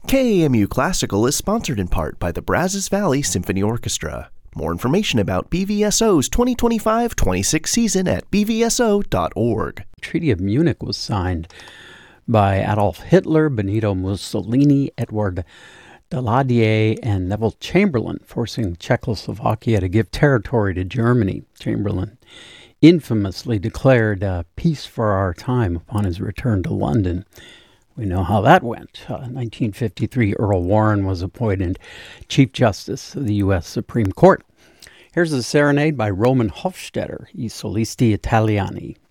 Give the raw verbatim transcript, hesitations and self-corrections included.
K A M U Classical is sponsored in part by the Brazos Valley Symphony Orchestra. More information about B V S O's twenty twenty-five twenty-six season at b v s o dot org. The Treaty of Munich was signed by Adolf Hitler, Benito Mussolini, Edward Daladier, and Neville Chamberlain, forcing Czechoslovakia to give territory to Germany. Chamberlain infamously declared uh, peace for our time upon his return to London. We know how that went. Uh, in nineteen fifty-three, Earl Warren was appointed Chief Justice of the U S Supreme Court. Here's a serenade by Roman Hofstetter, I Solisti Italiani.